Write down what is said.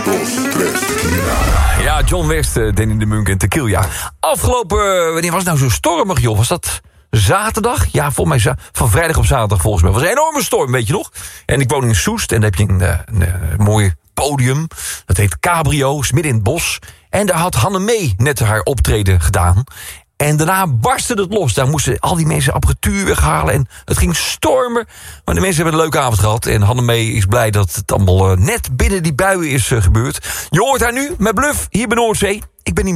Ja, John West, Danny de Munk en Tequila. Afgelopen, wanneer was het nou zo stormig, joh? Was dat zaterdag? Ja, volgens mij van vrijdag op zaterdag volgens mij. Het was een enorme storm, weet je nog? En ik woon in Soest en daar heb je een mooi podium. Dat heet Cabrio, is midden in het bos. En daar had Hanne-Mee net haar optreden gedaan. En daarna barstte het los. Daar moesten al die mensen apparatuur weghalen. En het ging stormen. Maar de mensen hebben een leuke avond gehad. En Hanne-Mee is blij dat het allemaal net binnen die buien is gebeurd. Je hoort haar nu met Bluff hier bij Noordzee. Ik ben niet